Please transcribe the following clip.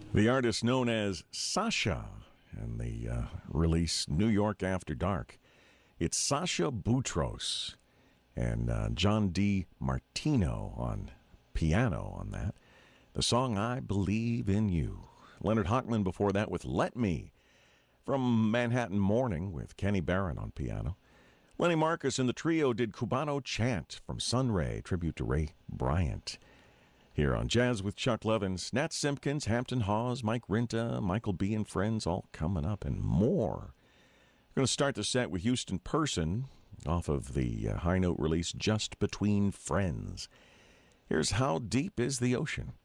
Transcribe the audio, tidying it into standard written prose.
The artist known as Sasha, and the release New York After Dark. It's Sasha Boutros and John D. Martino on piano on that. The song I Believe in You. Leonard Hochman before that with Let Me from Manhattan Morning with Kenny Barron on piano. Lenny Marcus and the trio did Cubano Chant from Sunray, tribute to Ray Bryant. Here on Jazz with Chuck Lovins, Nat Simpkins, Hampton Hawes, Mike Rinta, Michael B. and friends all coming up and more. We're going to start the set with Houston Person off of the high note release Just Between Friends. Here's How Deep is the Ocean.